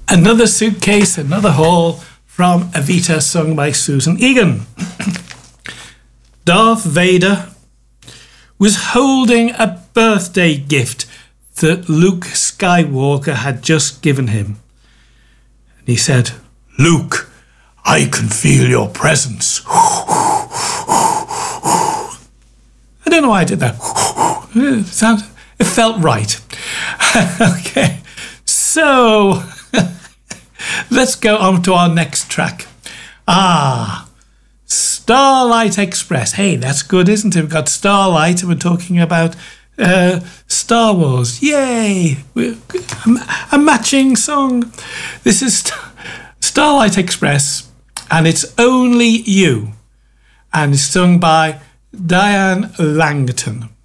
Another Suitcase, Another Haul from Evita, sung by Susan Egan. Darth Vader was holding a birthday gift that Luke Skywalker had just given him. And he said, "Luke, I can feel your presence." I don't know why I did that. It felt right. Okay, so let's go on to our next track. Starlight Express. Hey, that's good, isn't it? We've got Starlight and we're talking about Star Wars. Yay! A matching song. This is Starlight Express and it's Only You. And it's sung by Diane Langton.